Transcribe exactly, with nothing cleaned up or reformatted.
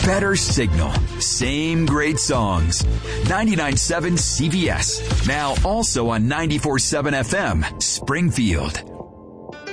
better signal, same great songs. ninety-nine point seven C B S. Now also on ninety-four point seven F M, Springfield.